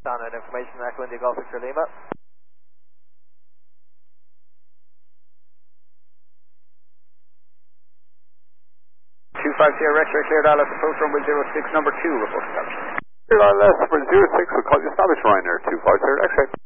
Standard information, Echo India Golf Victor Lima. 250 X-ray cleared Alice, approach runway 06, number 2, report establishment. Cleared Alice, number 06, we'll call you establish Ryanair 250 X-ray.